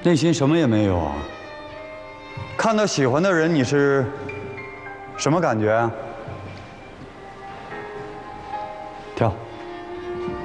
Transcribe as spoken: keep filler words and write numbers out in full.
内心什么也没有啊？看到喜欢的人，你是什么感觉啊？跳。